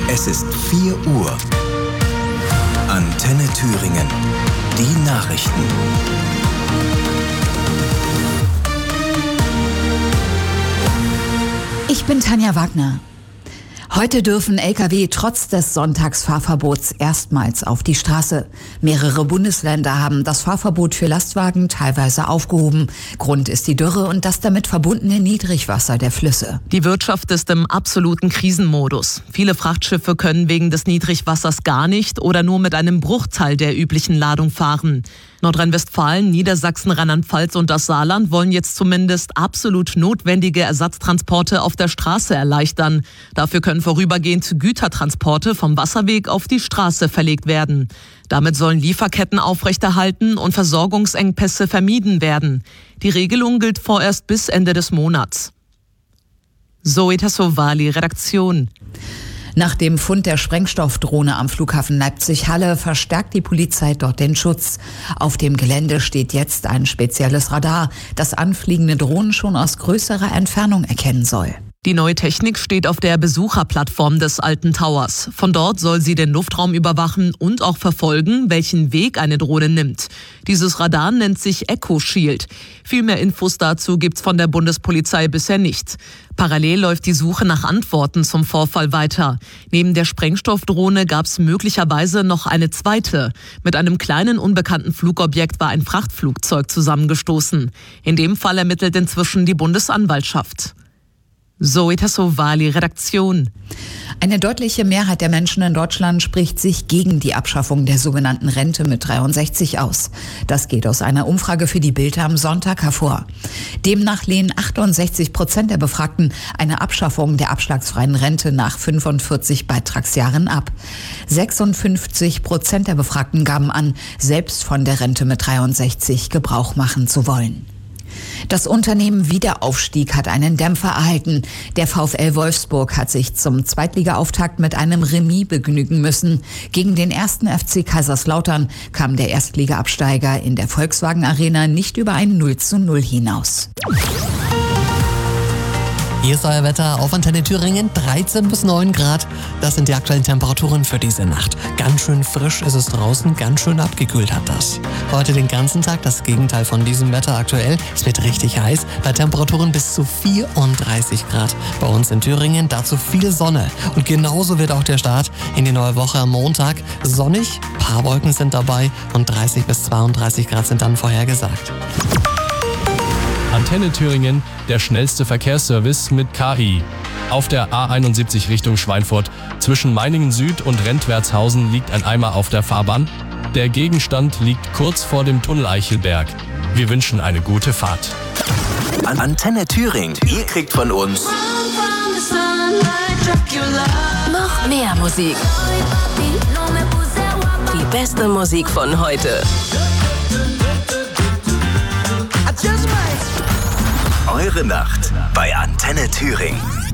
Es ist 4 Uhr. Antenne Thüringen. Die Nachrichten. Ich bin Tanja Wagner. Heute dürfen Lkw trotz des Sonntagsfahrverbots erstmals auf die Straße. Mehrere Bundesländer haben das Fahrverbot für Lastwagen teilweise aufgehoben. Grund ist die Dürre und das damit verbundene Niedrigwasser der Flüsse. Die Wirtschaft ist im absoluten Krisenmodus. Viele Frachtschiffe können wegen des Niedrigwassers gar nicht oder nur mit einem Bruchteil der üblichen Ladung fahren. Nordrhein-Westfalen, Niedersachsen, Rheinland-Pfalz und das Saarland wollen jetzt zumindest absolut notwendige Ersatztransporte auf der Straße erleichtern. Dafür können vorübergehend Gütertransporte vom Wasserweg auf die Straße verlegt werden. Damit sollen Lieferketten aufrechterhalten und Versorgungsengpässe vermieden werden. Die Regelung gilt vorerst bis Ende des Monats. Zoe Tassovali, Redaktion. Nach dem Fund der Sprengstoffdrohne am Flughafen Leipzig-Halle verstärkt die Polizei dort den Schutz. Auf dem Gelände steht jetzt ein spezielles Radar, das anfliegende Drohnen schon aus größerer Entfernung erkennen soll. Die neue Technik steht auf der Besucherplattform des Alten Towers. Von dort soll sie den Luftraum überwachen und auch verfolgen, welchen Weg eine Drohne nimmt. Dieses Radar nennt sich Echo Shield. Viel mehr Infos dazu gibt's von der Bundespolizei bisher nicht. Parallel läuft die Suche nach Antworten zum Vorfall weiter. Neben der Sprengstoffdrohne gab's möglicherweise noch eine zweite. Mit einem kleinen unbekannten Flugobjekt war ein Frachtflugzeug zusammengestoßen. In dem Fall ermittelt inzwischen die Bundesanwaltschaft. Zoe Tassovali, Redaktion. Eine deutliche Mehrheit der Menschen in Deutschland spricht sich gegen die Abschaffung der sogenannten Rente mit 63 aus. Das geht aus einer Umfrage für die Bild am Sonntag hervor. Demnach lehnen 68% der Befragten eine Abschaffung der abschlagsfreien Rente nach 45 Beitragsjahren ab. 56% der Befragten gaben an, selbst von der Rente mit 63 Gebrauch machen zu wollen. Das Unternehmen Wiederaufstieg hat einen Dämpfer erhalten. Der VfL Wolfsburg hat sich zum Zweitligaauftakt mit einem Remis begnügen müssen. Gegen den 1. FC Kaiserslautern kam der Erstligaabsteiger in der Volkswagen Arena nicht über ein 0:0 hinaus. Hier ist euer Wetter auf Antenne Thüringen, 13 bis 9 Grad. Das sind die aktuellen Temperaturen für diese Nacht. Ganz schön frisch ist es draußen, ganz schön abgekühlt hat das. Heute den ganzen Tag das Gegenteil von diesem Wetter aktuell. Es wird richtig heiß, bei Temperaturen bis zu 34 Grad. Bei uns in Thüringen dazu viel Sonne. Und genauso wird auch der Start in die neue Woche am Montag. Sonnig, paar Wolken sind dabei und 30 bis 32 Grad sind dann vorhergesagt. Antenne Thüringen, der schnellste Verkehrsservice mit KI. Auf der A71 Richtung Schweinfurt zwischen Meiningen Süd und Rentwertshausen liegt ein Eimer auf der Fahrbahn. Der Gegenstand liegt kurz vor dem Tunnel Eichelberg. Wir wünschen eine gute Fahrt. Antenne Thüringen. Ihr kriegt von uns noch mehr Musik. Die beste Musik von heute. Eure Nacht bei Antenne Thüringen.